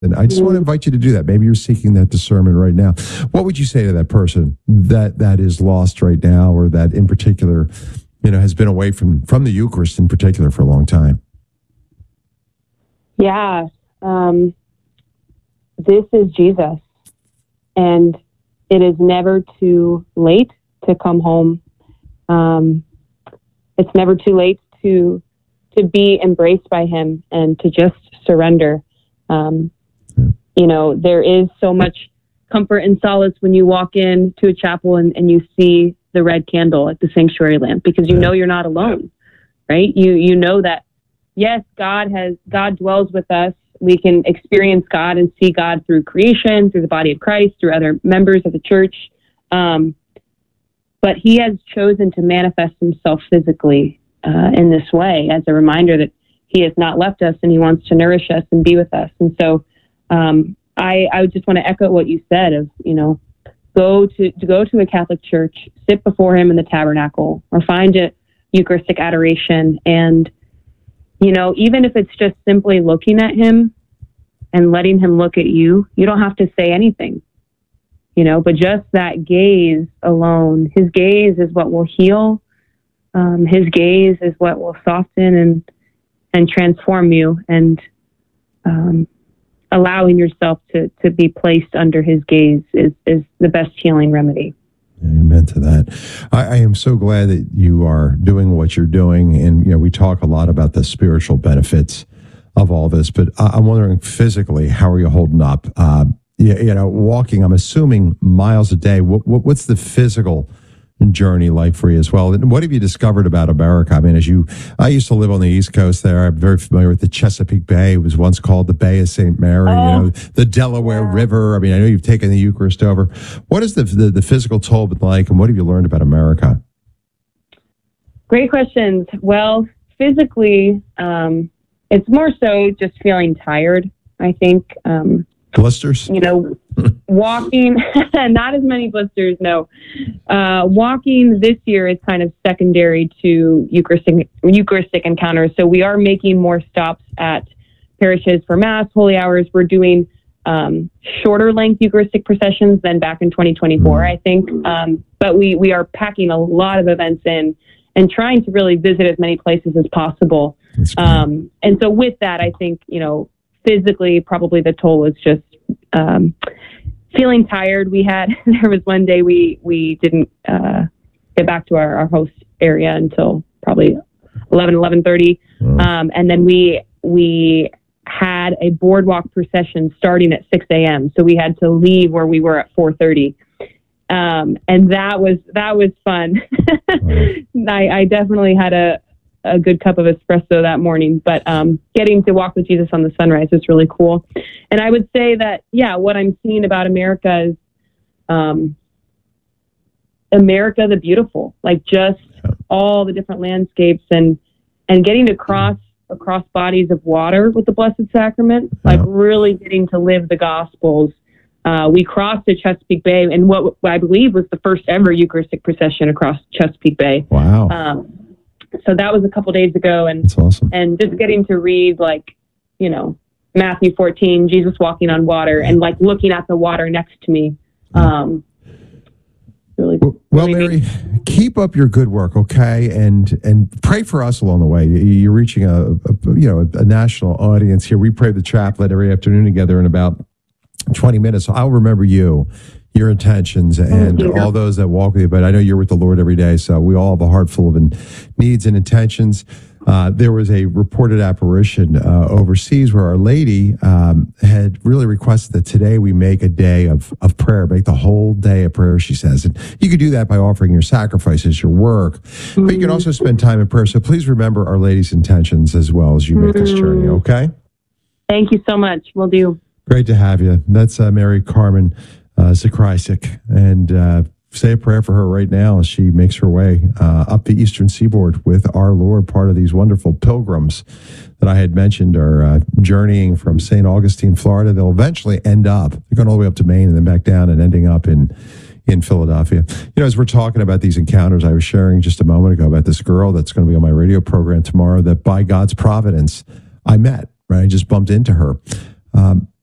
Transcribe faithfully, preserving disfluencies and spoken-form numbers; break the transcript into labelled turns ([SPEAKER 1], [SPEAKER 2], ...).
[SPEAKER 1] And I just want to invite you to do that. Maybe you're seeking that discernment right now. What would you say to that person that that is lost right now, or that in particular, you know, has been away from from the Eucharist in particular for a long time?
[SPEAKER 2] Yeah, um, this is Jesus, and it is never too late to come home. Um, it's never too late to to be embraced by Him and to just surrender. Um, You know, there is so much comfort and solace when you walk into a chapel and, and you see the red candle at the sanctuary lamp, because you know you're not alone, right? You you know that, yes, God has God dwells with us. We can experience God and see God through creation, through the body of Christ, through other members of the church. Um, but He has chosen to manifest Himself physically uh, in this way as a reminder that He has not left us, and He wants to nourish us and be with us. And so Um, I, I just want to echo what you said of, you know, go to, to go to a Catholic church, sit before Him in the tabernacle, or find a Eucharistic adoration. And, you know, even if it's just simply looking at Him and letting Him look at you, you don't have to say anything, you know, but just that gaze alone, His gaze is what will heal. Um, his gaze is what will soften and, and transform you. And, um, allowing yourself to, to be placed under His gaze is, is the best healing remedy.
[SPEAKER 1] Amen to that. I, I am so glad that you are doing what you're doing. And, you know, we talk a lot about the spiritual benefits of all this, but I, I'm wondering physically, how are you holding up? Uh, you, you know, walking, I'm assuming miles a day. What, what, what's the physical journey like for you as well? And what have you discovered about America? I mean, as you, I used to live on the East Coast there. I'm very familiar with the Chesapeake Bay. It was once called the Bay of Saint Mary, oh, you know, the Delaware yeah. River. I mean, I know you've taken the Eucharist over. What is the, the, the physical toll been like, and what have you learned about America?
[SPEAKER 2] Great questions. Well, physically, um, it's more so just feeling tired, I think. Um,
[SPEAKER 1] Blisters?
[SPEAKER 2] You know, walking, not as many blisters, no. Uh, walking this year is kind of secondary to Eucharistic, Eucharistic encounters. So we are making more stops at parishes for Mass, Holy Hours. We're doing um, shorter length Eucharistic processions than back in twenty twenty-four, mm. I think. Um, but we, we are packing a lot of events in and trying to really visit as many places as possible. Um, and so with that, I think, you know, physically, probably the toll is just um, feeling tired. We had, there was one day we, we didn't uh, get back to our, our host area until probably eleven, eleven thirty. Mm. Um, and then we, we had a boardwalk procession starting at six a.m. So we had to leave where we were at four thirty. Um, and that was, that was fun. Mm. I, I definitely had a, a good cup of espresso that morning, but um, getting to walk with Jesus on the sunrise is really cool. And I would say that, yeah, what I'm seeing about America is um, America the beautiful, like just all the different landscapes and and getting to cross across bodies of water with the Blessed Sacrament, like really getting to live the Gospels. Uh, we crossed the Chesapeake Bay in what I believe was the first ever Eucharistic procession across Chesapeake Bay.
[SPEAKER 1] Wow.
[SPEAKER 2] Um, So that was a couple days ago, and
[SPEAKER 1] that's awesome.
[SPEAKER 2] And just getting to read, like, you know, Matthew fourteen, Jesus walking on water, and like looking at the water next to me. Um, really,
[SPEAKER 1] well, well
[SPEAKER 2] really
[SPEAKER 1] Mary, neat. Keep up your good work, okay, and and pray for us along the way. You're reaching a, a you know a national audience here. We pray the chaplet every afternoon together in about twenty minutes. So I'll remember you, your intentions, and oh, all those that walk with you. But I know you're with the Lord every day, so we all have a heart full of in, needs and intentions. Uh, there was a reported apparition uh, overseas where Our Lady um, had really requested that today we make a day of, of prayer, make the whole day of prayer, she says. And you could do that by offering your sacrifices, your work, mm-hmm. but you can also spend time in prayer. So please remember Our Lady's intentions as well as you make mm-hmm. this journey, okay?
[SPEAKER 2] Thank you so much. Will do.
[SPEAKER 1] Great to have you. That's uh, Mary Carmen Uh, Zakrajsek, and uh, say a prayer for her right now as she makes her way uh, up the eastern seaboard with our Lord. Part of these wonderful pilgrims that I had mentioned are uh, journeying from Saint Augustine, Florida. They'll eventually end up, they're going all the way up to Maine and then back down and ending up in in Philadelphia. You know, as we're talking about these encounters, I was sharing just a moment ago about this girl that's going to be on my radio program tomorrow that by God's providence I met, right? I just bumped into her. Um,